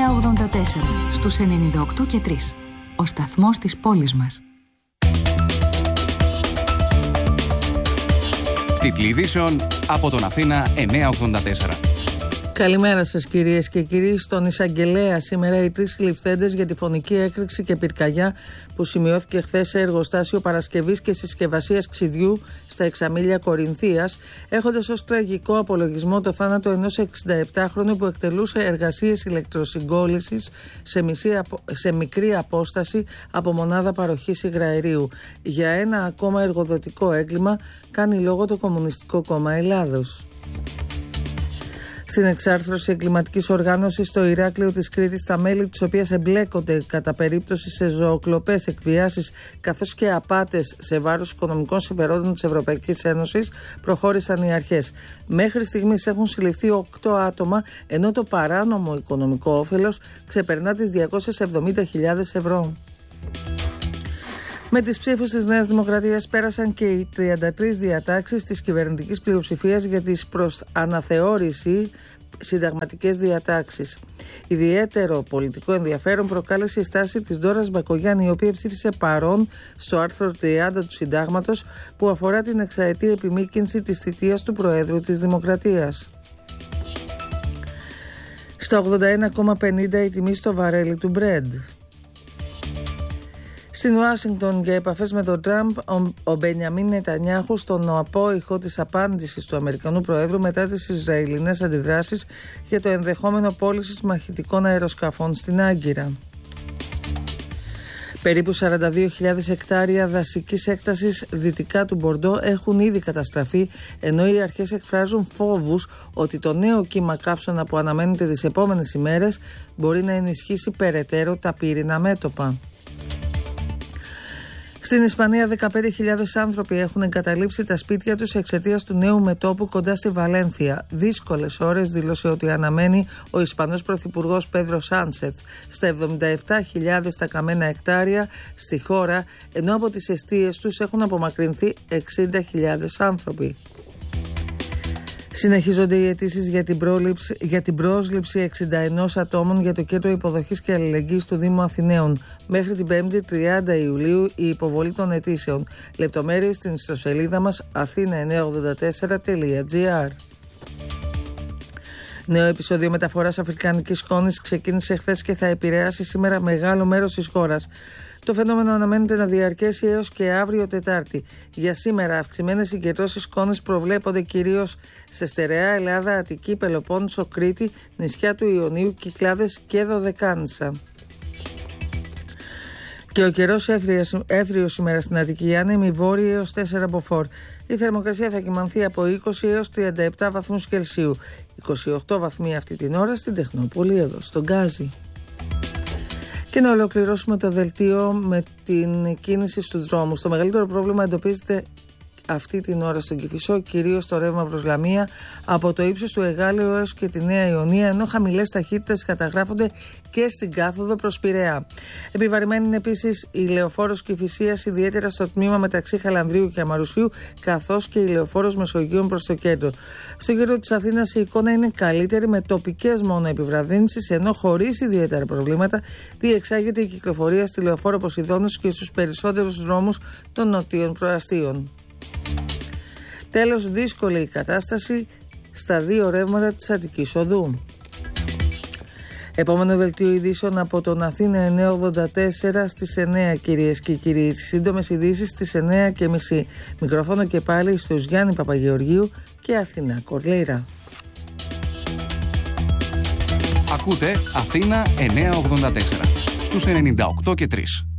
984 στους 98 και 3. Ο σταθμός της πόλης μας. Τίτλοι ειδήσεων από τον Αθήνα 984. Καλημέρα σας κυρίες και κύριοι. Στον Εισαγγελέα σήμερα οι 3 συλληφθέντες για τη φωνική έκρηξη και πυρκαγιά που σημειώθηκε χθες σε εργοστάσιο παρασκευής και συσκευασίας ξυδιού στα Εξαμήλια Κορινθίας, έχοντας ως τραγικό απολογισμό το θάνατο ενός 67χρονου που εκτελούσε εργασίες ηλεκτροσυγκόλλησης σε μικρή απόσταση από μονάδα παροχής υγραερίου. Για ένα ακόμα εργοδοτικό έγκλημα κάνει λόγο το Κομμουνιστικό Κόμμα Ελλάδος. Στην εξάρθρωση εγκληματικής οργάνωσης στο Ηράκλειο της Κρήτης, τα μέλη της οποίας εμπλέκονται κατά περίπτωση σε ζωοκλοπές, εκβιάσεις καθώς και απάτες σε βάρος οικονομικών συμφερόντων της Ευρωπαϊκής Ένωσης, προχώρησαν οι αρχές. Μέχρι στιγμής έχουν συλληφθεί 8 άτομα, ενώ το παράνομο οικονομικό όφελος ξεπερνά τις 270.000 ευρώ. Με τις ψήφους της Νέας Δημοκρατίας πέρασαν και οι 33 διατάξεις της κυβερνητικής πλειοψηφίας για τις προς αναθεώρηση συνταγματικές διατάξεις. Ιδιαίτερο πολιτικό ενδιαφέρον προκάλεσε η στάση της Ντόρας Μπακογιάννη, η οποία ψήφισε παρόν στο άρθρο 30 του Συντάγματος που αφορά την εξαετή επιμήκυνση της θητείας του Προέδρου της Δημοκρατίας. Στα 81,50 η τιμή στο βαρέλι του Brent. Στην Ουάσιγκτον, για επαφές με τον Τραμπ, ο Μπενιαμίν Νετανιάχου στον απόϊχο της απάντησης του Αμερικανού Προέδρου μετά τις Ισραηλινές αντιδράσεις για το ενδεχόμενο πώλησης μαχητικών αεροσκαφών στην Άγκυρα. Περίπου 42.000 εκτάρια δασικής έκτασης δυτικά του Μπορντό έχουν ήδη καταστραφεί, ενώ οι αρχές εκφράζουν φόβους ότι το νέο κύμα καύσωνα που αναμένεται τις επόμενες ημέρες μπορεί να ενισχύσει περαιτέρω τα πύριννα μέτωπα. Στην Ισπανία 15.000 άνθρωποι έχουν εγκαταλείψει τα σπίτια τους εξαιτίας του νέου μετώπου κοντά στη Βαλένθια. Δύσκολες ώρες, δήλωσε ότι αναμένει ο Ισπανός Πρωθυπουργός Πέδρο Σάντσεθ στα 77.000 τα καμένα εκτάρια στη χώρα, ενώ από τις εστίες τους έχουν απομακρυνθεί 60.000 άνθρωποι. Συνεχίζονται οι αιτήσεις για την πρόσληψη 61 ατόμων για το κέντρο υποδοχής και αλληλεγγύης του Δήμου Αθηναίων. Μέχρι την 5η 30 Ιουλίου η υποβολή των αιτήσεων. Λεπτομέρειες στην ιστοσελίδα μας athena984.gr. Νέο επεισόδιο μεταφοράς αφρικανικής σκόνης ξεκίνησε χθες και θα επηρεάσει σήμερα μεγάλο μέρος της χώρας. Το φαινόμενο αναμένεται να διαρκέσει έως και αύριο Τετάρτη. Για σήμερα αυξημένες συγκεντρώσεις σκόνης προβλέπονται κυρίως σε στερεά Ελλάδα, Αττική, Πελοπόννησο, Κρήτη, νησιά του Ιωνίου, Κυκλάδες και Δωδεκάνησα. Και ο καιρός έθριος σήμερα στην Αττική, άνεμη βόρεια έως 4 μποφόρ. Η θερμοκρασία θα κυμανθεί από 20 έως 37 βαθμούς Κελσίου. 28 βαθμοί αυτή την ώρα στην Τεχνόπολη, εδώ στον Γκάζι. Και να ολοκληρώσουμε το δελτίο με την κίνηση στους δρόμους. Το μεγαλύτερο πρόβλημα εντοπίζεται αυτή την ώρα στον Κηφισό, κυρίως το ρεύμα προς Λαμία, από το ύψος του Εγάλεου έως και τη Νέα Ιωνία, ενώ χαμηλές ταχύτητες καταγράφονται και στην κάθοδο προς Πειραιά. Επιβαρημένη είναι επίσης η λεωφόρος Κηφισίας, ιδιαίτερα στο τμήμα μεταξύ Χαλανδρίου και Αμαρουσίου, καθώς και η λεωφόρος Μεσογείων προς το κέντρο. Στο κέντρο της Αθήνας η εικόνα είναι καλύτερη, με τοπικές μόνο επιβραδύνσεις, ενώ χωρίς ιδιαίτερα προβλήματα διεξάγεται η κυκλοφορία στη λεωφόρο Ποσειδώνος και στους περισσότερους δρόμους των νοτίων προαστίων. Τέλος, δύσκολη η κατάσταση στα 2 ρεύματα της Αττικής Οδού. Επόμενο δελτίο ειδήσεων από τον Αθήνα 984 στις 9, κυρίες και κύριοι. Σύντομες ειδήσεις στις 9:30. Μικρόφωνο και πάλι στους Γιάννη Παπαγεωργίου και Αθηνά Κορλήρα. Ακούτε Αθήνα 984 στους 98 και 3.